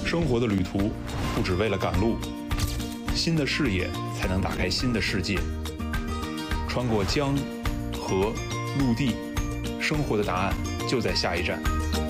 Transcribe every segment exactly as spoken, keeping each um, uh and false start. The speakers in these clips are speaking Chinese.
生活的旅途不只为了赶路，新的视野才能打开新的世界。穿过江、河、陆地，生活的答案就在下一站。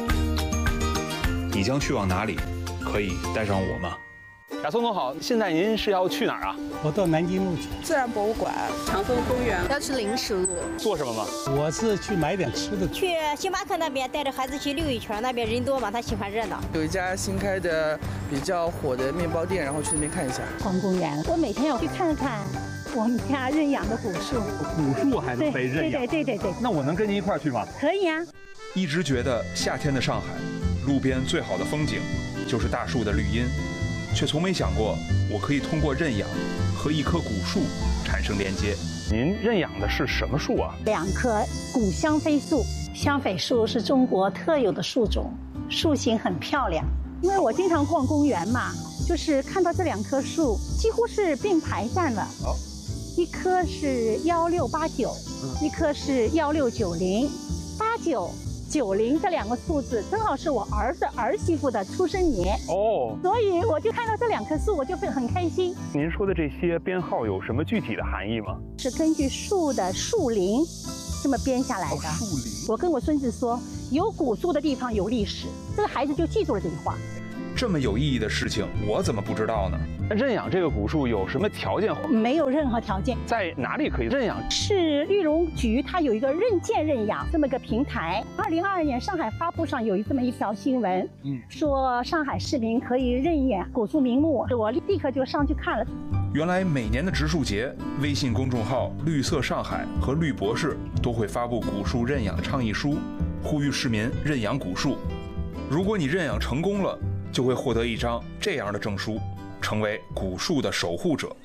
你将去往哪里？可以带上我吗？ 亚松总好，现在您是要去哪儿啊？ 我到南京路去。 自然博物馆、长风公园， 要去临时路。 做什么吗？ 我是去买点吃的。 去星巴克那边带着孩子去溜一圈，那边人多嘛，他喜欢热闹。 有一家新开的比较火的面包店，然后去那边看一下。 逛公园，我每天要去看看我们家认养的古树。 古树还能被认养？ 对对对对对。 那我能跟您一块儿去吗？ 可以啊。 一直觉得夏天的上海，路边最好的风景就是大树的绿荫，却从没想过我可以通过认养和一棵古树产生连接。 您认养的是什么树啊？ 两棵古香榧树。香榧树是中国特有的树种，树形很漂亮。因为我经常逛公园嘛，就是看到这两棵树几乎是并排站了。 哦， 一棵是幺六八九，一棵是幺六九零，八九。九零这两个数字正好是我儿子儿媳妇的出生年哦， 所以我就看到这两棵树，我就会很开心。 您说的这些编号有什么具体的含义吗？ 是根据树的树龄这么编下来的。 哦，树龄。 我跟我孙子说，有古树的地方有历史，这个孩子就记住了这句话。 这么有意义的事情，我怎么不知道呢？ 认养这个古树有什么条件？ 没有任何条件。 在哪里可以认养？ 是绿农局，它有一个认建认养这么一个平台。二零二二年上海发布上有这么一条新闻，嗯，说上海市民可以认养古树名木，我立刻就上去看了。 原来每年的植树节，微信公众号“绿色上海”和绿博士都会发布古树认养倡议书，呼吁市民认养古树。如果你认养成功了，就会获得一张这样的证书，成为古树的守护者。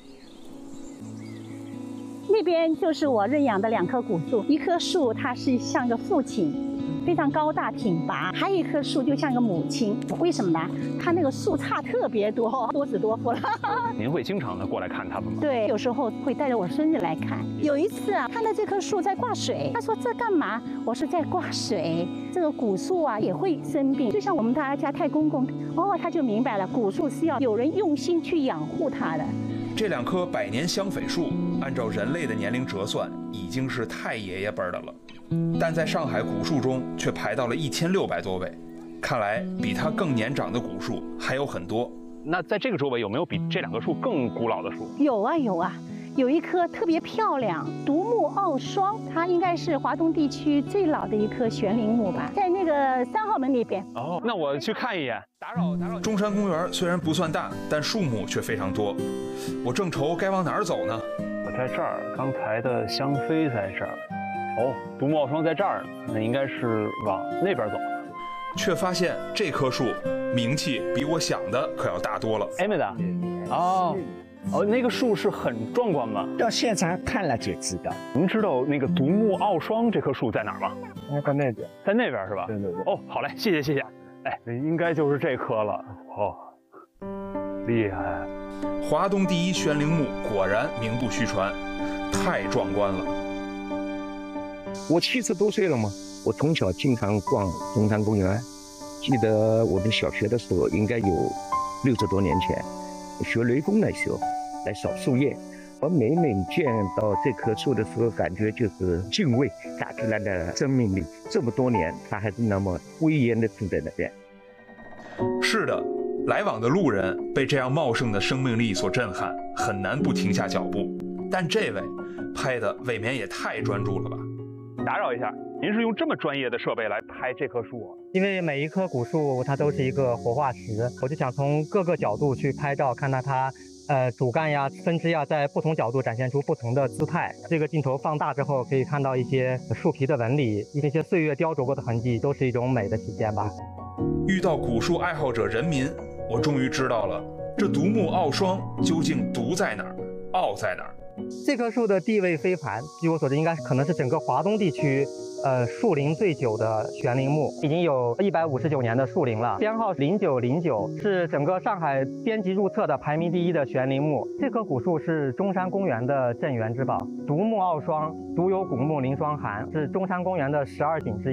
那边就是我认养的两棵古树，一棵树它是像个父亲，非常高大挺拔，还有一棵树就像个母亲。为什么呢？它那个树杈特别多，多子多福了。 您会经常的过来看它们吗？ 对，有时候会带着我孙子来看。有一次啊，看到这棵树在挂水，他说这干嘛？我说在挂水。这个古树啊也会生病，就像我们大家太公公，哦，他就明白了，古树是要有人用心去养护它的。 这两棵百年香榧树，按照人类的年龄折算，已经是太爷爷辈的了，但在上海古树中却排到了一千六百多位。看来比它更年长的古树还有很多。 那在这个周围有没有比这两棵树更古老的树？ 有啊有啊，有一棵特别漂亮，独木傲霜，它应该是华东地区最老的一棵悬铃木吧，在那个三号门那边。 哦，那我去看一眼。打扰打扰。 中山公园虽然不算大，但树木却非常多。我正愁该往哪儿走呢？ 我在这儿，刚才的香榧在这儿。哦，独木傲霜在这儿，那应该是往那边走。 却发现这棵树名气比我想的可要大多了。 艾美达，哦。哦，那个树是很壮观吗？ 到现场看了就知道。 您知道那个独木傲霜这棵树在哪儿吗？ 在那边， 在那边是吧？ 对对对。 哦，好嘞，谢谢谢谢。哎，应该就是这棵了。哦，厉害！ 华东第一悬铃木果然名不虚传，太壮观了。 我七十多岁了嘛，我从小经常逛中山公园，记得我们小学的时候，应该有六十多年前。学雷锋那时候来扫树叶，我每每见到这棵树的时候，感觉就是敬畏大自然的生命力。这么多年，它还是那么威严的站在那边。 是的，来往的路人被这样茂盛的生命力所震撼，很难不停下脚步。但这位拍的未免也太专注了吧？ 打扰一下，您是用这么专业的设备来拍这棵树啊？ 因为每一棵古树它都是一个活化石，我就想从各个角度去拍照，看到它呃主干呀、分支呀，在不同角度展现出不同的姿态。这个镜头放大之后，可以看到一些树皮的纹理，一些岁月雕琢过的痕迹，都是一种美的体现吧。 遇到古树爱好者人民，我终于知道了这独木傲霜究竟独在哪儿，傲在哪儿。 这棵树的地位非凡，据我所知，应该可能是整个华东地区，呃，树龄最久的悬铃木，已经有一百五十九年的树龄了。编号零九零九，是整个上海编辑入册的排名第一的悬铃木。这棵古树是中山公园的镇园之宝，独木傲霜，独有古木临霜寒，是中山公园的十二景之一。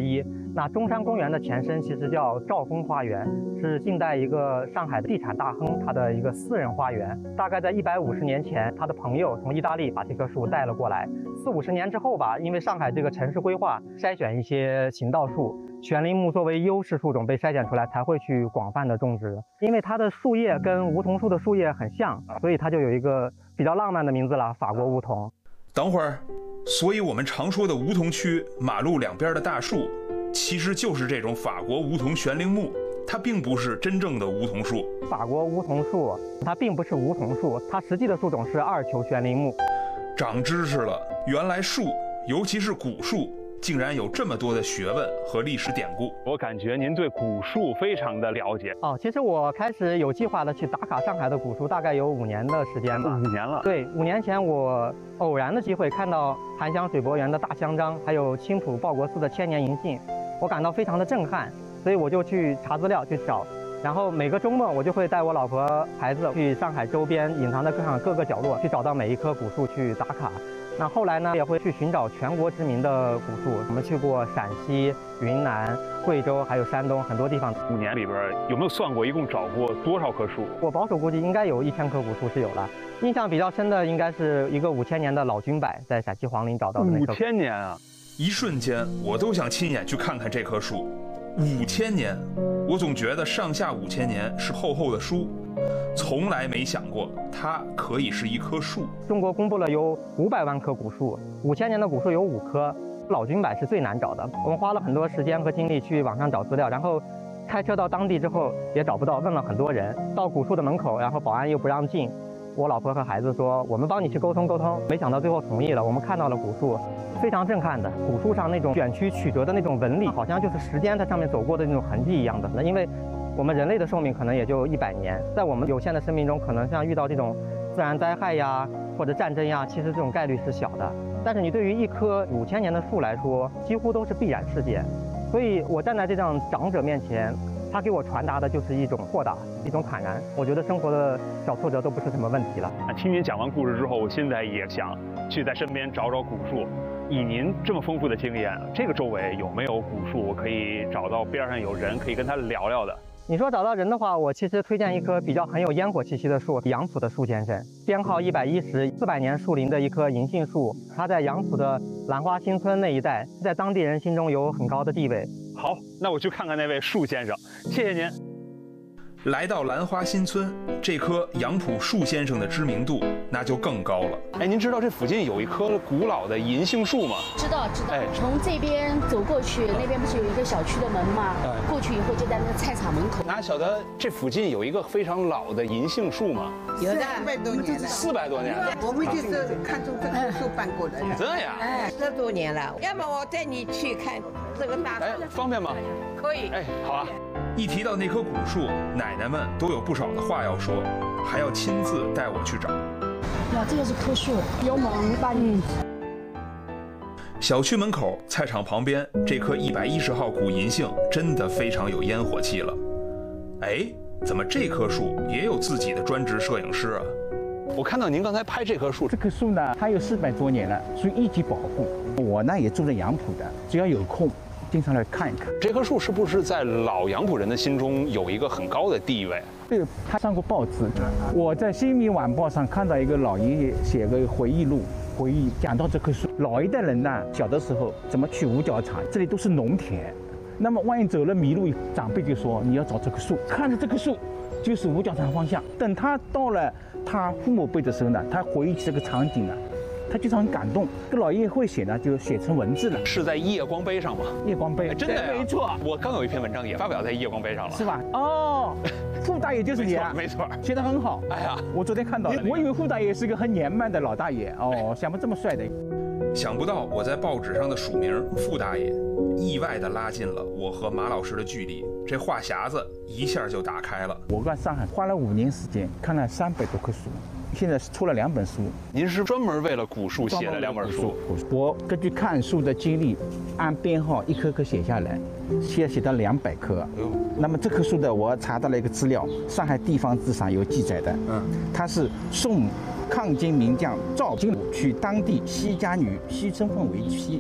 那中山公园的前身其实叫兆丰花园，是近代一个上海的地产大亨他的一个私人花园。大概在一百五十年前，他的朋友从意大利把这棵树带了过来。四五十年之后吧，因为上海这个城市规划筛选一些行道树，悬铃木作为优势树种被筛选出来，才会去广泛的种植。因为它的树叶跟梧桐树的树叶很像，所以它就有一个比较浪漫的名字了——法国梧桐。 等会儿，所以我们常说的梧桐区马路两边的大树，其实就是这种法国梧桐悬铃木，它并不是真正的梧桐树。 法国梧桐树它并不是梧桐树，它实际的树种是二球悬铃木。 长知识了，原来树，尤其是古树，竟然有这么多的学问和历史典故。 我感觉您对古树非常的了解哦。其实我开始有计划的去打卡上海的古树，大概有五年的时间吧。 五年了。 对，五年前我偶然的机会看到韩湘水柏园的大香樟，还有青浦报国寺的千年银杏，我感到非常的震撼，所以我就去查资料去找。然后每个周末我就会带我老婆孩子去上海周边隐藏在各上各个角落去找到每一棵古树去打卡。那后来呢，也会去寻找全国知名的古树。我们去过陕西、云南、贵州，还有山东很多地方。 五年里边有没有算过一共找过多少棵树？ 我保守估计应该有一千棵古树是有了。印象比较深的应该是一个五千年的老君柏，在陕西黄陵找到的那棵。 五千年啊！ 一瞬间，我都想亲眼去看看这棵树。五千年，我总觉得上下五千年是厚厚的书，从来没想过它可以是一棵树。 中国公布了有五百万棵古树，五千年的古树有五棵，老君柏是最难找的。我们花了很多时间和精力去网上找资料，然后开车到当地之后也找不到，问了很多人。到古树的门口，然后保安又不让进，我老婆和孩子说我们帮你去沟通沟通，没想到最后同意了。我们看到了古树，非常震撼的，古树上那种卷曲曲折的那种纹理，好像就是时间在上面走过的那种痕迹一样的。那因为我们人类的寿命可能也就一百年，在我们有限的生命中，可能像遇到这种自然灾害呀或者战争呀，其实这种概率是小的。但是你对于一棵五千年的树来说，几乎都是必然事件。所以我站在这样长者面前，他给我传达的就是一种豁达，一种坦然。我觉得生活的小挫折都不是什么问题了。 听您讲完故事之后，我现在也想去在身边找找古树。以您这么丰富的经验，这个周围有没有古树我可以找到边上有人可以跟他聊聊的？ 你说找到人的话，我其实推荐一棵比较很有烟火气息的树，杨浦的树先生，编号一百一十，四百年树龄的一棵银杏树，它在杨浦的兰花新村那一带，在当地人心中有很高的地位。 好，那我去看看那位树先生，谢谢您。 来到兰花新村，这棵杨浦树先生的知名度那就更高了。 哎，您知道这附近有一棵古老的银杏树吗？ 知道知道。 哎， 从这边走过去，那边不是有一个小区的门吗？哎，过去以后就在那个菜场门口。 哪晓得这附近有一个非常老的银杏树吗？ 有的，四百多年了。 四百多年了。 我们就是看中这棵树搬过来的。 这样？ 哎，十多年了。要么我带你去看这个大树。 哎，方便吗？ 可以。 哎，好啊。 一提到那棵古树，奶奶们都有不少的话要说，还要亲自带我去找。 哇，这个是棵树，有猛把你。 小区门口、菜场旁边，这棵一百一十号古银杏真的非常有烟火气了。哎，怎么这棵树也有自己的专职摄影师啊？ 我看到您刚才拍这棵树， 这棵树呢，它有四百多年了，属于一级保护。我呢也住在杨浦的，只要有空，经常来看一看。 这棵树是不是在老杨浦人的心中有一个很高的地位？ 对，他上过报纸。我在《新民晚报》上看到一个老爷爷写个回忆录，回忆讲到这棵树。老一代人呢，小的时候怎么去五角场，这里都是农田。那么万一走了迷路，长辈就说你要找这棵树，看着这棵树就是五角场方向。等他到了他父母辈的时候呢，他回忆起这个场景呢，他就是很感动。这老爷爷会写呢，就写成文字了。 是在夜光碑上吗？ 夜光碑， 哎、真的呀， 没错。 我刚有一篇文章也发表在夜光碑上了， 是吧？哦，傅大爷就是你啊， 没错， 写得很好。 哎呀， 我昨天看到了，我以为傅大爷是个很年迈的老大爷哦，想不这么帅的。 想不到我在报纸上的署名傅大爷，意外地拉近了我和马老师的距离，这话匣子一下就打开了。 我在上海花了五年时间，看了三百多棵树，现在出了两本书。 您是专门为了古树写的两本书？ 我根据看树的经历，按编号一棵棵写下来，现在写到两百棵。那么这棵树的，我查到了一个资料，上海地方志上有记载的。嗯，它是宋抗金名将赵金娶当地西家女西春凤为妻，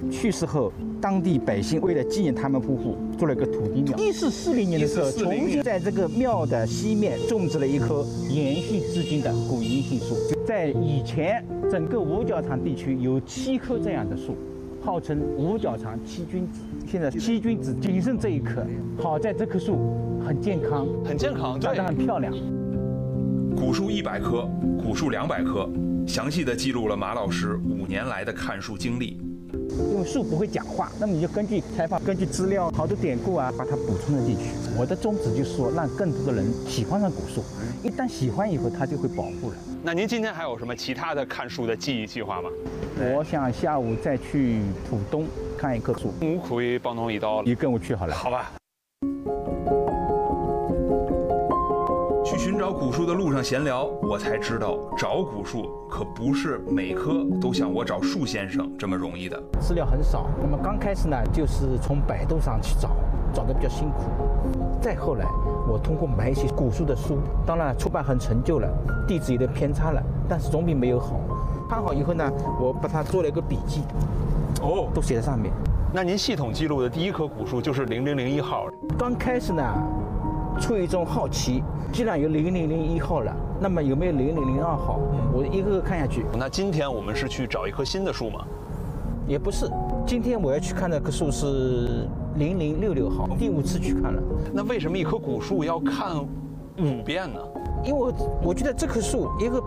去世后，当地百姓为了纪念他们夫妇，做了一个土地庙。一四四零年的时候，重新在这个庙的西面种植了一棵延续至今的古银杏树。在以前，整个五角场地区有七棵这样的树，号称五角场七君子。现在七君子仅剩这一棵，好在这棵树很健康， 很健康， 长得很漂亮。 古树一百棵，古树两百棵，详细的记录了马老师五年来的看树经历。 因为树不会讲话，那么你就根据采访、根据资料、好多典故啊，把它补充了进去。我的宗旨就是说，让更多的人喜欢上古树，一旦喜欢以后，它就会保护了。 那您今天还有什么其他的看树的记忆计划吗？ 我想下午再去浦东看一棵树。 我可以帮侬一道， 你跟我去好了。 好吧。 去寻找古树的路上闲聊，我才知道找古树可不是每棵都像我找树先生这么容易的。 资料很少，那么刚开始呢，就是从百度上去找，找得比较辛苦。再后来，我通过买一些古树的书，当然出版很陈旧了，地址有点偏差了，但是总比没有好。看好以后呢，我把它做了一个笔记， 哦， 都写在上面。 那您系统记录的第一棵古树就是零零零一号。 刚开始呢，出于一种好奇，既然有零零零一号了，那么有没有零零零二号？我一个个看下去。 那今天我们是去找一棵新的树吗？ 也不是，今天我要去看那棵树是零零六六号，第五次去看了。 那为什么一棵古树要看五遍呢？ 因为我我觉得这棵树一个